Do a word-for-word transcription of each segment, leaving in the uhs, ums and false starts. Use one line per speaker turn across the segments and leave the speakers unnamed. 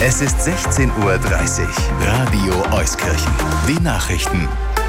Es ist sechzehn Uhr dreißig. Radio Euskirchen. Die Nachrichten.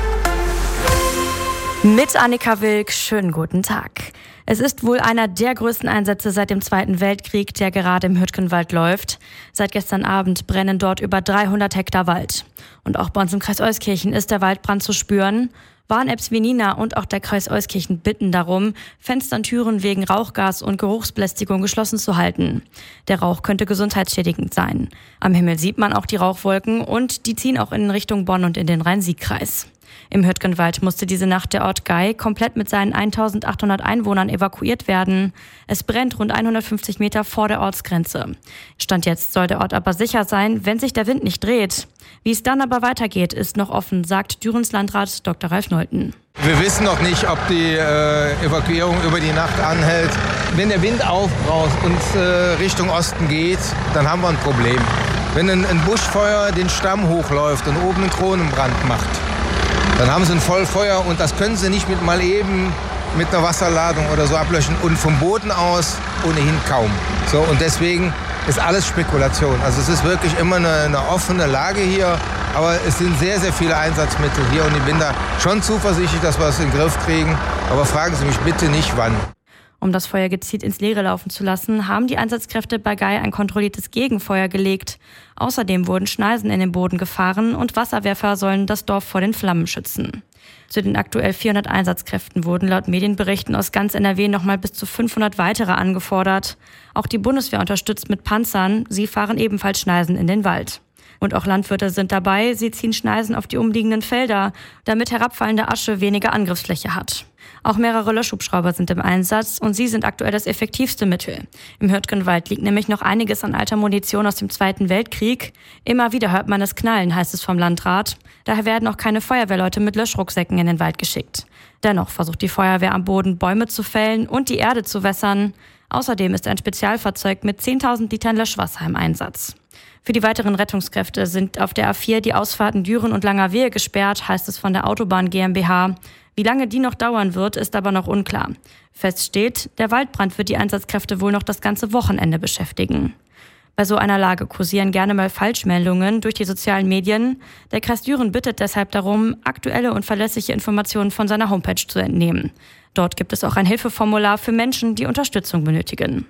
Mit Annika Wilk, schönen guten Tag. Es ist wohl einer der größten Einsätze seit dem Zweiten Weltkrieg, der gerade im Hürtgenwald läuft. Seit gestern Abend brennen dort über dreihundert Hektar Wald. Und auch bei uns im Kreis Euskirchen ist der Waldbrand zu spüren. Warn-Apps wie Nina und auch der Kreis Euskirchen bitten darum, Fenster und Türen wegen Rauchgas und Geruchsbelästigung geschlossen zu halten. Der Rauch könnte gesundheitsschädigend sein. Am Himmel sieht man auch die Rauchwolken und die ziehen auch in Richtung Bonn und in den Rhein-Sieg-Kreis. Im Hürtgenwald musste diese Nacht der Ort Gei komplett mit seinen eintausendachthundert Einwohnern evakuiert werden. Es brennt rund hundertfünfzig Meter vor der Ortsgrenze. Stand jetzt soll der Ort aber sicher sein, wenn sich der Wind nicht dreht. Wie es dann aber weitergeht, ist noch offen, sagt Dürens Landrat Doktor Ralf Nolten.
Wir wissen noch nicht, ob die äh, Evakuierung über die Nacht anhält. Wenn der Wind aufbraust und äh, Richtung Osten geht, dann haben wir ein Problem. Wenn ein, ein Buschfeuer den Stamm hochläuft und oben einen Kronenbrand macht, dann haben sie ein Vollfeuer und das können sie nicht mit mal eben mit einer Wasserladung oder so ablöschen und vom Boden aus ohnehin kaum. So, und deswegen ist alles Spekulation. Also es ist wirklich immer eine, eine offene Lage hier, aber es sind sehr, sehr viele Einsatzmittel hier und ich bin da schon zuversichtlich, dass wir es in den Griff kriegen. Aber fragen Sie mich bitte nicht, wann.
Um das Feuer gezielt ins Leere laufen zu lassen, haben die Einsatzkräfte bei Gei ein kontrolliertes Gegenfeuer gelegt. Außerdem wurden Schneisen in den Boden gefahren und Wasserwerfer sollen das Dorf vor den Flammen schützen. Zu den aktuell vierhundert Einsatzkräften wurden laut Medienberichten aus ganz N R W nochmal bis zu fünfhundert weitere angefordert. Auch die Bundeswehr unterstützt mit Panzern. Sie fahren ebenfalls Schneisen in den Wald. Und auch Landwirte sind dabei. Sie ziehen Schneisen auf die umliegenden Felder, damit herabfallende Asche weniger Angriffsfläche hat. Auch mehrere Löschhubschrauber sind im Einsatz und sie sind aktuell das effektivste Mittel. Im Hürtgenwald liegt nämlich noch einiges an alter Munition aus dem Zweiten Weltkrieg. Immer wieder hört man es knallen, heißt es vom Landrat. Daher werden auch keine Feuerwehrleute mit Löschrucksäcken in den Wald geschickt. Dennoch versucht die Feuerwehr am Boden Bäume zu fällen und die Erde zu wässern. Außerdem ist ein Spezialfahrzeug mit zehntausend Litern Löschwasser im Einsatz. Für die weiteren Rettungskräfte sind auf der A vier die Ausfahrten Düren und Langerwehe gesperrt, heißt es von der Autobahn GmbH. Wie lange die noch dauern wird, ist aber noch unklar. Fest steht, der Waldbrand wird die Einsatzkräfte wohl noch das ganze Wochenende beschäftigen. Bei so einer Lage kursieren gerne mal Falschmeldungen durch die sozialen Medien. Der Kreis Düren bittet deshalb darum, aktuelle und verlässliche Informationen von seiner Homepage zu entnehmen. Dort gibt es auch ein Hilfeformular für Menschen, die Unterstützung benötigen.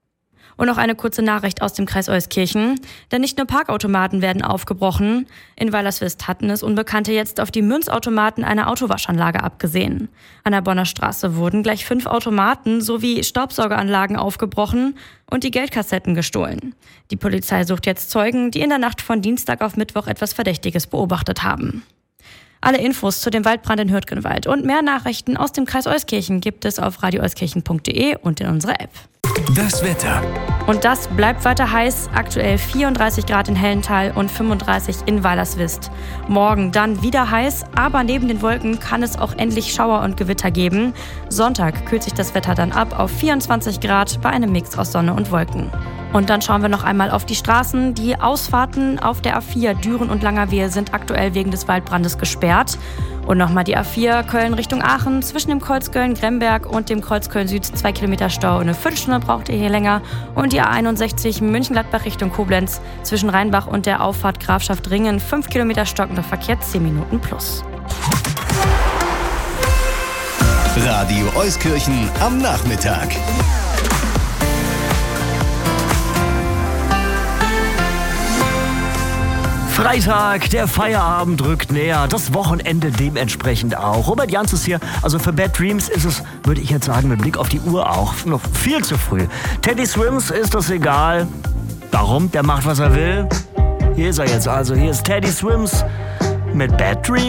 Und noch eine kurze Nachricht aus dem Kreis Euskirchen, denn nicht nur Parkautomaten werden aufgebrochen. In Weilerswist hatten es Unbekannte jetzt auf die Münzautomaten einer Autowaschanlage abgesehen. An der Bonner Straße wurden gleich fünf Automaten sowie Staubsaugeranlagen aufgebrochen und die Geldkassetten gestohlen. Die Polizei sucht jetzt Zeugen, die in der Nacht von Dienstag auf Mittwoch etwas Verdächtiges beobachtet haben. Alle Infos zu dem Waldbrand in Hürtgenwald und mehr Nachrichten aus dem Kreis Euskirchen gibt es auf radio euskirchen punkt de und in unserer App.
Das Wetter.
Und das bleibt weiter heiß. Aktuell vierunddreißig Grad in Hellenthal und fünfunddreißig in Weilerswist. Morgen dann wieder heiß, aber neben den Wolken kann es auch endlich Schauer und Gewitter geben. Sonntag kühlt sich das Wetter dann ab auf vierundzwanzig Grad bei einem Mix aus Sonne und Wolken. Und dann schauen wir noch einmal auf die Straßen. Die Ausfahrten auf der A vier Düren und Langerwehe sind aktuell wegen des Waldbrandes gesperrt. Und nochmal die A vier Köln Richtung Aachen zwischen dem Kreuz Köln-Gremberg und dem Kreuz Köln-Süd zwei Kilometer Stau. Eine Viertelstunde braucht ihr hier länger. Und die A einundsechzig München-Gladbach Richtung Koblenz zwischen Rheinbach und der Auffahrt Grafschaft Ringen fünf Kilometer stockender Verkehr, zehn Minuten plus.
Radio Euskirchen am Nachmittag.
Freitag, der Feierabend rückt näher, das Wochenende dementsprechend auch. Robert Jans ist hier, also für Bad Dreams ist es, würde ich jetzt sagen, mit Blick auf die Uhr auch noch viel zu früh. Teddy Swims ist das egal. Warum? Der macht, was er will. Hier ist er jetzt also, hier ist Teddy Swims mit Bad Dreams.